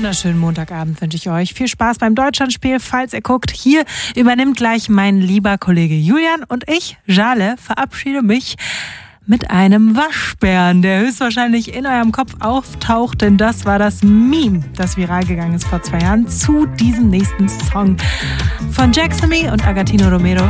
wunderschönen Montagabend wünsche ich euch. Viel Spaß beim Deutschlandspiel, falls ihr guckt. Hier übernimmt gleich mein lieber Kollege Julian und ich, Jale, verabschiede mich mit einem Waschbären, der höchstwahrscheinlich in eurem Kopf auftaucht, denn das war das Meme, das viral gegangen ist vor 2 Jahren zu diesem nächsten Song von Jacksamy und Agatino Romero.